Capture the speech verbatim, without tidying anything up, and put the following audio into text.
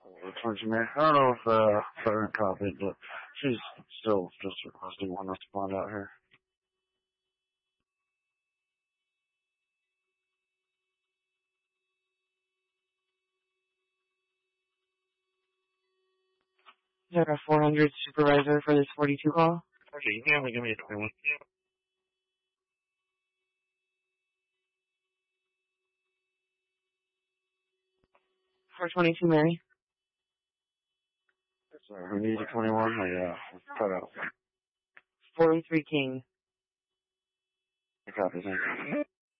twenty-two Mary. I don't know if uh, Sergeant copied, but she's still just requesting one respond out here. Is there a four hundred supervisor for this forty-two call? Okay, you can only give me a twenty-one. four twenty-two Mary. Sorry, who needs a twenty-one? Oh, yeah, cut out. forty-three King. I copy, thank you.